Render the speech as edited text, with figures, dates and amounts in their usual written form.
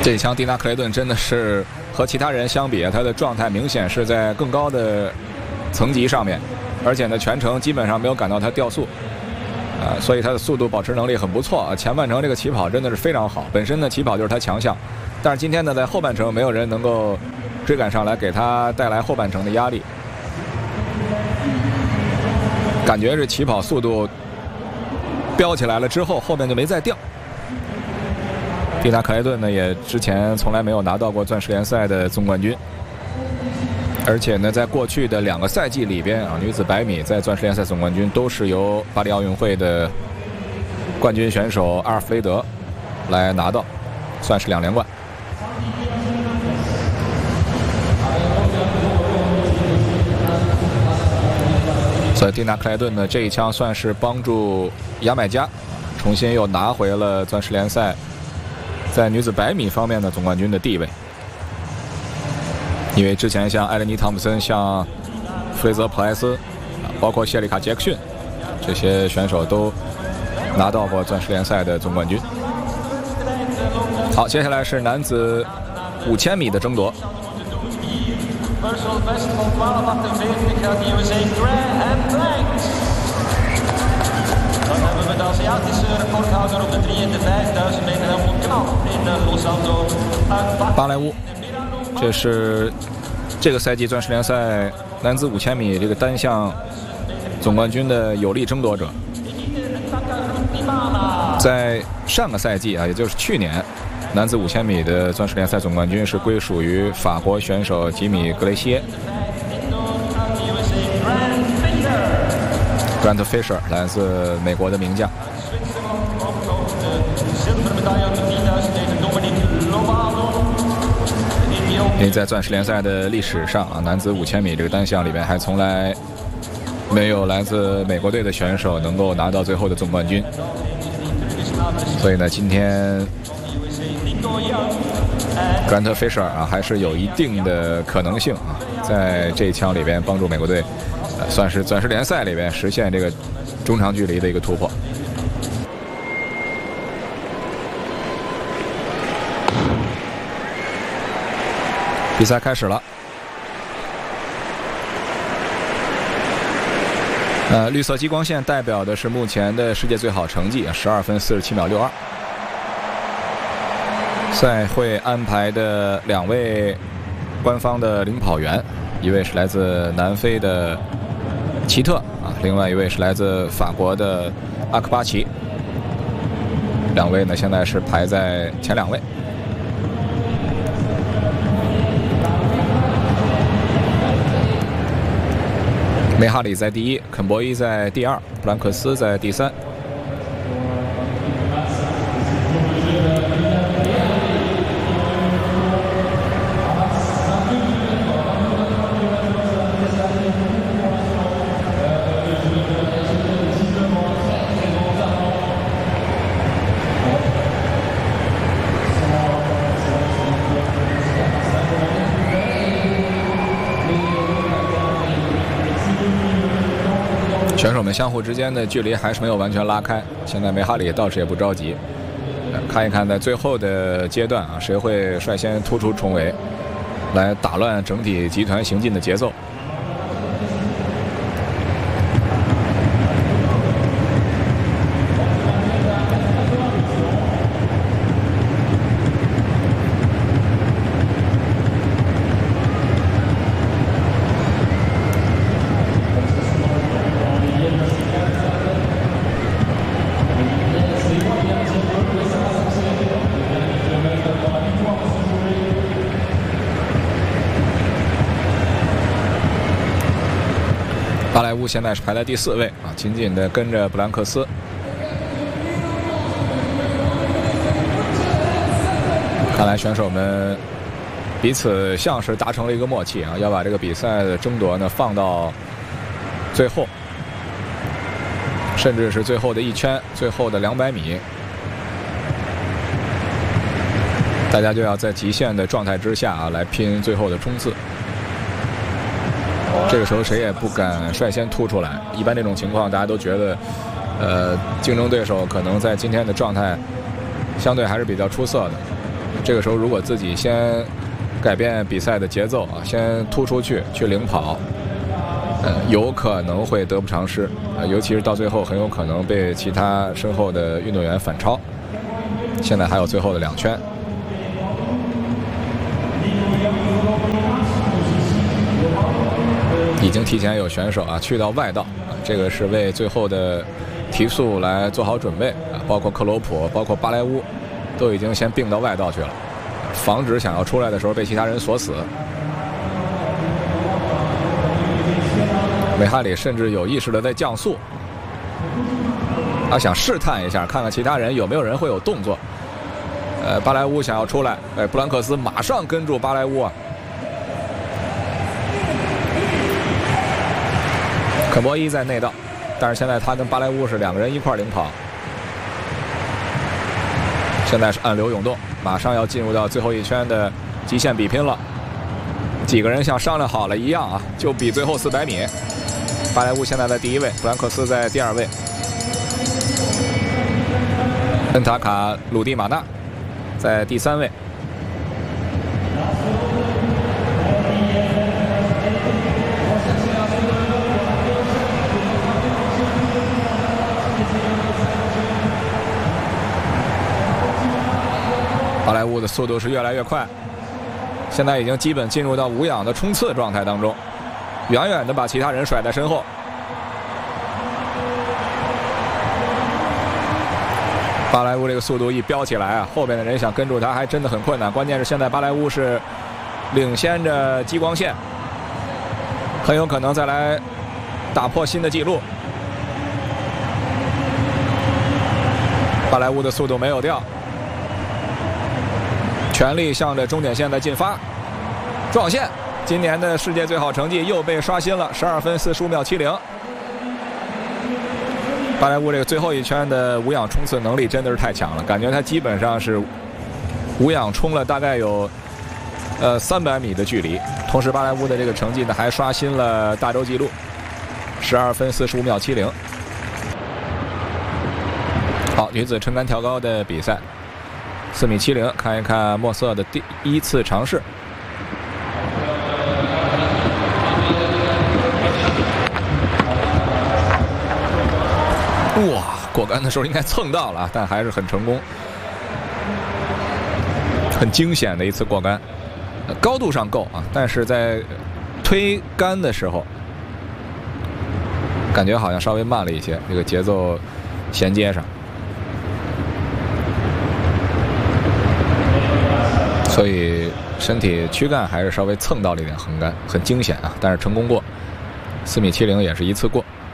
这一枪蒂娜·克雷顿真的是和其他人相比，他的状态明显是在更高的层级上面，而且呢全程基本上没有感到他掉速，所以他的速度保持能力很不错。前半程这个起跑真的是非常好，本身呢起跑就是他强项，但是今天呢在后半程没有人能够追赶上来，给他带来后半程的压力，感觉是起跑速度飙起来了之后，后面就没再掉。蒂娜·克莱顿呢，也之前从来没有拿到过钻石联赛的总冠军，而且呢，在过去的2个赛季里边女子100米在钻石联赛总冠军都是由巴黎奥运会的冠军选手阿尔弗雷德来拿到，算是2连冠。所以蒂娜·克莱顿呢，这一枪算是帮助牙买加重新又拿回了钻石联赛在女子100米方面的总冠军的地位，因为之前像艾伦妮·汤普森、像弗雷泽·普莱斯，包括谢丽卡·杰克逊这些选手都拿到过钻石联赛的总冠军。好，接下来是男子5000米的争夺。 Dan hebben we de Aziatische recordhouder op de 3 en de 5000 meter Helmut Knap in Los Santos uit 巴莱乌，这是这个赛季钻石联赛男子5000米这个单项总冠军的有力争夺者。在上个赛季也就是去年，男子5000米的钻石联赛总冠军是归属于法国选手吉米·格雷西耶。Grant Fisher 来自美国的名将。因为在钻石联赛的历史上男子5000米这个单项里面还从来没有来自美国队的选手能够拿到最后的总冠军，所以呢，今天Grant Fisher还是有一定的可能性在这一枪里边帮助美国队。算是钻石联赛里边实现这个中长距离的一个突破。比赛开始了。绿色激光线代表的是目前的世界最好成绩，12分47秒62。赛会安排的2位官方的领跑员，一位是来自南非的奇特另外一位是来自法国的阿克巴奇，2位呢现在是排在前2位。梅哈里在第1，肯博伊在第2，布兰克斯在第3。选手们相互之间的距离还是没有完全拉开，现在梅哈里倒是也不着急，看一看在最后的阶段谁会率先突出重围，来打乱整体集团行进的节奏。巴莱乌现在是排在第4位紧紧的跟着布兰克斯。看来选手们彼此像是达成了一个默契要把这个比赛的争夺呢放到最后，甚至是最后的1圈，最后的200米，大家就要在极限的状态之下来拼最后的冲刺。这个时候谁也不敢率先突出来，一般这种情况大家都觉得竞争对手可能在今天的状态相对还是比较出色的， 这个时候如果自己先改变比赛的节奏啊，先突出去领跑，有可能会得不偿失，尤其是到最后很有可能被其他身后的运动员反超。现在还有最后的2圈。已经提前有选手啊去到外道，这个是为最后的提速来做好准备啊，包括克罗普，包括巴莱乌，都已经先并到外道去了，防止想要出来的时候被其他人锁死。梅哈里甚至有意识的在降速，他想试探一下，看看其他人有没有人会有动作。巴莱乌想要出来，布兰克斯马上跟住巴莱乌啊。肯博伊在内道，但是现在他跟巴莱乌是2个人一块领跑。现在是暗流涌动，马上要进入到最后一圈的极限比拼了。几个人像商量好了一样啊，就比最后400米。巴莱乌现在在第1位，布兰克斯在第2位，恩塔卡鲁蒂马纳在第3位。巴莱乌的速度是越来越快，现在已经基本进入到无氧的冲刺状态当中，远远的把其他人甩在身后。巴莱乌这个速度一飙起来啊，后边的人想跟住他还真的很困难。关键是现在巴莱乌是领先着激光线，很有可能再来打破新的纪录。巴莱乌的速度没有掉，全力向着终点线在进发，撞线。今年的世界最好成绩又被刷新了，12分45秒70。巴莱乌这个最后一圈的无氧冲刺能力真的是太强了，感觉他基本上是无氧冲了大概有300米的距离。同时巴莱乌的这个成绩呢还刷新了大洲纪录，12分45秒70。好，女子撑杆跳高的比赛，4米70，看一看莫瑟的第1次尝试。哇，过杆的时候应该蹭到了，但还是很成功，很惊险的一次过杆，高度上够啊，但是在推杆的时候，感觉好像稍微慢了一些，这个节奏衔接上，所以身体躯干还是稍微蹭到了一点横杆，很惊险啊，但是成功过，4米70也是1次过。